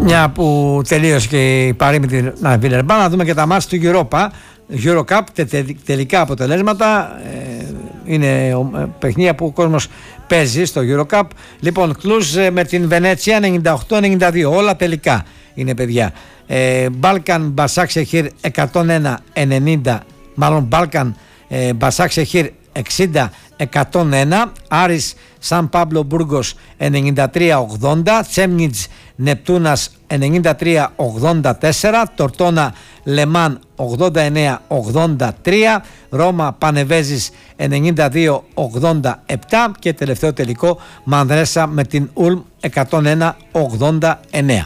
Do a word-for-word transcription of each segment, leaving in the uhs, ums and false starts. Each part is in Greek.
Μια που τελείωσε και η παρήμητη να, Βιλερμπάν, να δούμε και τα μάτς του Europa, Euro Cup, τε, τε, τελικά αποτελέσματα. Ε, είναι ε, παιχνίδια που ο κόσμος παίζει στο Euro Cup. Λοιπόν, Κλουζ ε, με την Βενέτσια ενενήντα οκτώ ενενήντα δύο, όλα τελικά είναι, παιδιά. ε, Μπάλκαν Μπασάξεχιρ εκατόν ένα ενενήντα, μάλλον Μπάλκαν ε, Μπασάξεχιρ εξήντα εκατόν ένα, Άρης Σαν Πάμπλο Μπουργκος ενενήντα τρία ογδόντα, Τσέμνιτς Νεπτούνας ενενήντα τρία ογδόντα τέσσερα, Τορτώνα Λεμάν ογδόντα εννέα ογδόντα τρία, Ρώμα Πανεβέζης ενενήντα δύο ογδόντα επτά και τελευταίο τελικό Μανρέσα με την Ουλμ εκατόν ένα ογδόντα εννέα.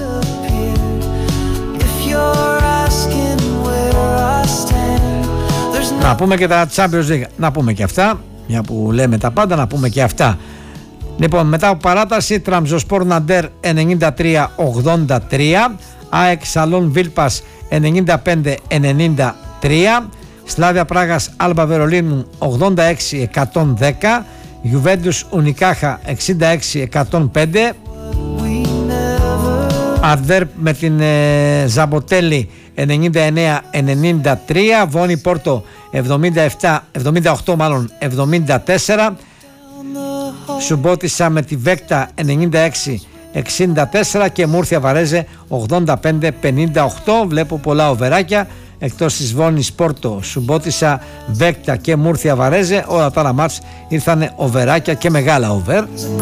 Να πούμε και τα Champions League, να πούμε και αυτά, μια που λέμε τα πάντα, να πούμε και αυτά. Λοιπόν, μετά από παράταση, Τραμζοσπόρ Ναντέρ ενενήντα τρία ογδόντα τρία, ΑΕΚ Σαλόν Βίλπας ενενήντα πέντε ενενήντα τρία, Σλάβια Πράγας Άλμπα Βερολίνου ογδόντα έξι εκατόν δέκα, Γιουβέντους Ουνικάχα εξήντα έξι εκατόν πέντε, Αντβέρπ με την ε, Ζαμποτέλη ενενήντα εννέα ενενήντα τρία, Βόνι Πόρτο εβδομήντα επτά, εβδομήντα οκτώ μάλλον εβδομήντα τέσσερα, Σουμπότισσα με τη Βέκτα ενενήντα έξι εξήντα τέσσερα και Μούρθια Βαρέζε ογδόντα πέντε πενήντα οκτώ. Βλέπω πολλά οβεράκια εκτός της Βόνης Πόρτο, Σουμπότισσα, Βέκτα και Μούρθια Βαρέζε. Όλα τα άλλα μάτς ήρθανε οβεράκια και μεγάλα over.